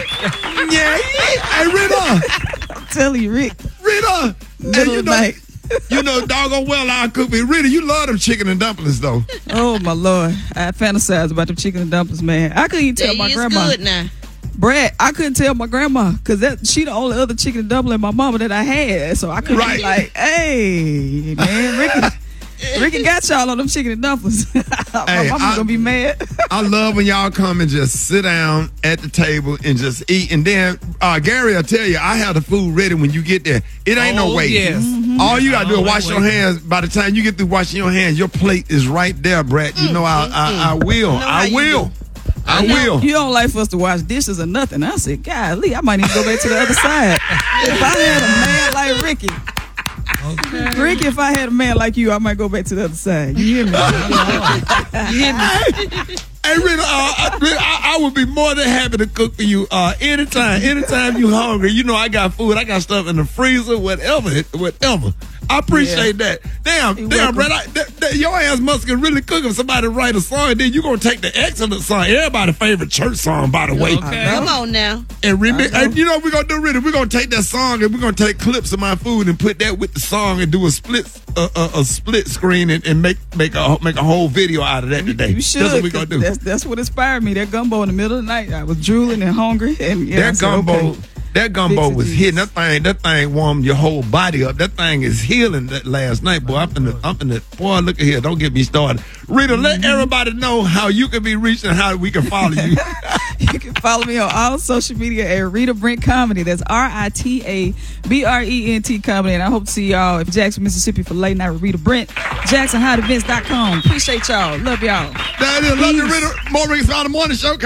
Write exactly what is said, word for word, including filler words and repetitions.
Yeah, hey Rita. I'm telling you, Rick. Rita. Middle Hey, you of know, night. you know, doggone well I cook me. Rita, you love them chicken and dumplings though. Oh my Lord, I fantasize about them chicken and dumplings, man. I couldn't even tell They my is grandma. good now. Brad, I couldn't tell my grandma because that she the only other chicken and dumpling my mama that I had. So I couldn't Right. be like, hey, man, Ricky, Ricky got y'all on them chicken and dumplings. my Hey, mama's I- gonna be mad. I love when y'all come and just sit down at the table and just eat. And then uh, Gary will tell you, I have the food ready when you get there. It ain't Oh, no wait. yes. Mm-hmm. All you gotta do is Oh, wash your wait. hands. By the time you get through washing your hands, your plate is right there, Brad. You know I I, I will. know how I you will. do. I will. You don't like for us to wash dishes or nothing. I said, golly, I might even go back to the other side. If I had a man like Ricky, Okay. Ricky, if I had a man like you, I might go back to the other side. You hear me? You hear me? Hey, Rita, uh, I, Rita, I, I would be more than happy to cook for you uh, anytime. Anytime you hungry, you know I got food. I got stuff in the freezer, whatever, whatever. I appreciate that. Damn, You're damn, welcome. Brad, I, that, that, your ass must can really cook if somebody write a song, and then you gonna take the excellent song, everybody's favorite church song, by the way. Okay. Come on now. And, remember, and you know what we're gonna do, Rita? We're gonna take that song and we're gonna take clips of my food and put that with the song and do a split uh, uh, a split screen and, and make make a make a whole video out of that today. You should. That's what we're gonna 'cause do. That's, that's what inspired me. That gumbo in the middle of the night. I was drooling and hungry. And yeah, I That said, gumbo, okay. that gumbo Fix it, was Jesus. hitting. That thing, that thing warmed your whole body up. That thing is healing. That last night, boy. I'm in the, I'm in the. Boy, look at here. Don't get me started. Rita, Mm-hmm. let everybody know how you can be reached and how we can follow you. You can follow me on all social media at Rita Brent Comedy. That's R I T A B R E N T Comedy. And I hope to see y'all in Jackson, Mississippi for Late Night with Rita Brent. Jackson Hot Events dot com. Appreciate y'all. Love y'all. That is, love you, Rita. More Rick's on the morning show.